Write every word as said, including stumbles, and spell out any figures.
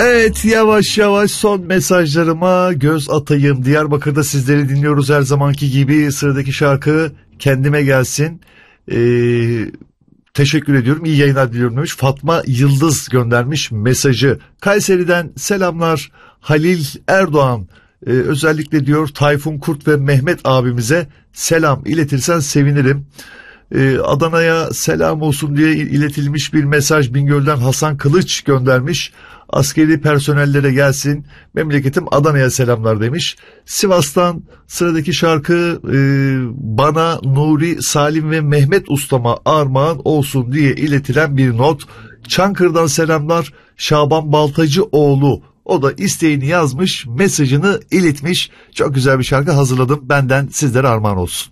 Evet, yavaş yavaş son mesajlarıma göz atayım. Diyarbakır'da sizleri dinliyoruz her zamanki gibi. Sıradaki şarkı Kendime Gelsin. Ee, teşekkür ediyorum. İyi yayınlar diliyorum demiş. Fatma Yıldız göndermiş mesajı. Kayseri'den selamlar. Halil Erdoğan ee, özellikle diyor Tayfun Kurt ve Mehmet abimize selam iletirsen sevinirim. Ee, Adana'ya selam olsun diye iletilmiş bir mesaj Bingöl'den Hasan Kılıç göndermiş. Askeri personellere gelsin, memleketim Adana'ya selamlar demiş. Sivas'tan sıradaki şarkı e, bana Nuri, Salim ve Mehmet Ustama armağan olsun diye iletilen bir not. Çankırı'dan selamlar Şaban Baltacıoğlu. O da isteğini yazmış, mesajını iletmiş. Çok güzel bir şarkı hazırladım. Benden sizlere armağan olsun.